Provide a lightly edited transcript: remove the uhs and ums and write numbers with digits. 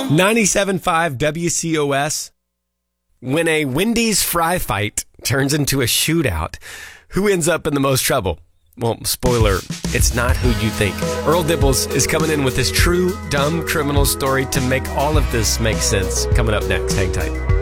97.5 WCOS. When a Wendy's fry fight turns into a shootout, who ends up in the most trouble? Well, spoiler, it's not who you think. Earl Dibbles is coming in with his true dumb criminal story to make all of this make sense. Coming up next. Hang tight.